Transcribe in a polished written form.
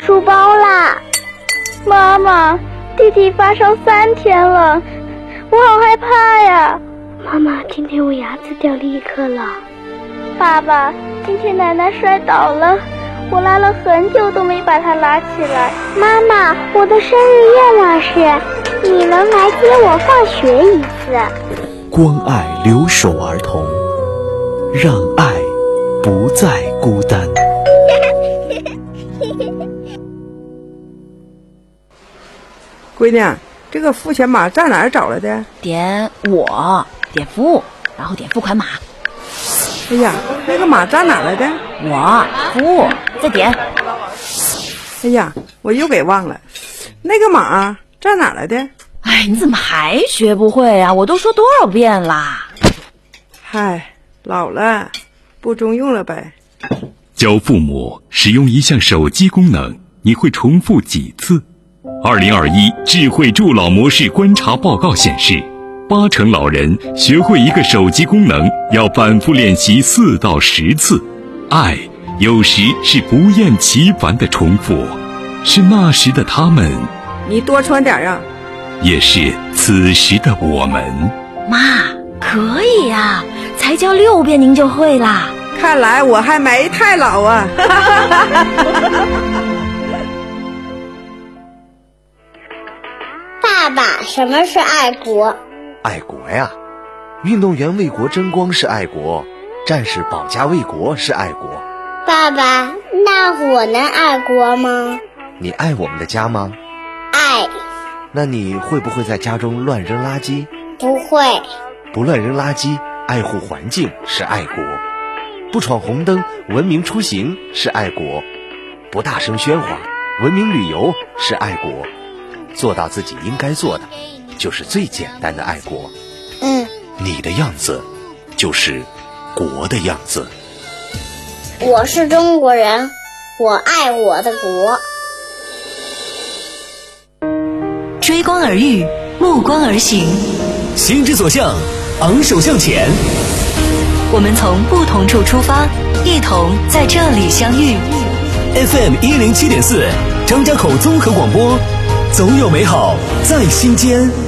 书包啦。 妈妈，弟弟发烧3天了，我好害怕呀。 妈妈，今天我牙齿掉了1颗了。 爸爸，今天奶奶摔倒了，我拉了很久都没把她拉起来。 妈妈，我的生日愿望是你能来接我放学一次。 关爱留守儿童，让爱不再孤单。 闺女，这个付钱码在哪儿找来的？ 点我，点服务，然后点付款码。 哎呀，那个码在哪儿来的？ 我服务，再点。 哎呀，我又给忘了，那个码在哪儿来的？ 哎，你怎么还学不会啊？我都说多少遍啦！ 嗨，老了，不中用了呗。 教父母使用一项手机功能，你会重复几次？2021智慧助老模式观察报告显示，80%老人学会一个手机功能要反复练习4到10次。爱有时是不厌其烦的重复，是那时的他们， 你多穿点啊。 也是此时的我们。 妈，可以呀，才教6遍您就会啦。 看来我还没太老啊。 爸爸，什么是爱国？ 爱国呀，运动员为国争光是爱国，战士保家卫国是爱国。 爸爸，那我能爱国吗？ 你爱我们的家吗？ 爱。 那你会不会在家中乱扔垃圾？ 不会。 不乱扔垃圾，爱护环境是爱国。不闯红灯，文明出行是爱国。不大声喧哗，文明旅游是爱国。做到自己应该做的，就是最简单的爱国。你的样子就是国的样子。 我是中国人，我爱我的国。 追光而育，目光而行， 心之所向，昂首向前。 我们从不同处出发，一同在这里相遇。 FM 107.4，张家口综合广播，总有美好在心间。